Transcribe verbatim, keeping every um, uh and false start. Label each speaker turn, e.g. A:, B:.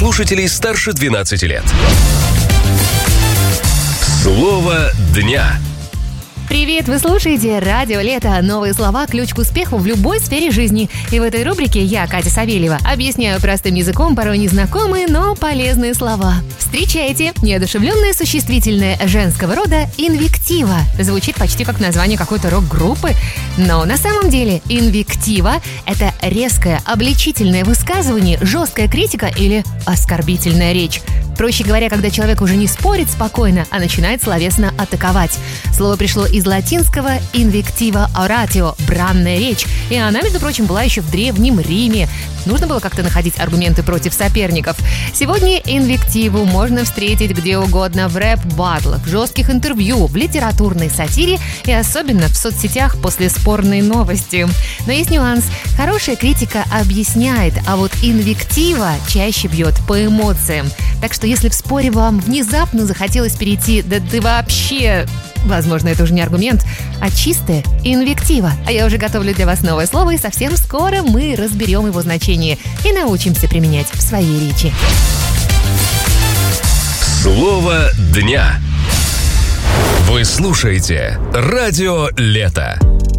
A: слушателей старше двенадцати лет. Слово дня.
B: Привет! Вы слушаете «Радио Лето». Новые слова – ключ к успеху в любой сфере жизни. И в этой рубрике я, Катя Савельева, объясняю простым языком порой незнакомые, но полезные слова. Встречайте! Неодушевленное существительное женского рода инвектива. Звучит почти как название какой-то рок-группы. Но на самом деле инвектива – это резкое, обличительное высказывание, жесткая критика или оскорбительная речь. Проще говоря, когда человек уже не спорит спокойно, а начинает словесно атаковать. Слово пришло из латинского «invectiva oratio» – бранная речь. И она, между прочим, была еще в Древнем Риме. Нужно было как-то находить аргументы против соперников. Сегодня инвективу можно встретить где угодно: в рэп-баттлах, в жестких интервью, в литературной сатире и особенно в соцсетях после спорной новости. Но есть нюанс. Хорошая критика объясняет, а вот инвектива чаще бьет по эмоциям. Так что если в споре вам внезапно захотелось перейти «да ты вообще…», возможно, это уже не аргумент, а чистая инвектива. А я уже готовлю для вас новое слово, и совсем скоро мы разберем его значение и научимся применять в своей речи.
A: Слово дня. Вы слушаете «Радио Лето».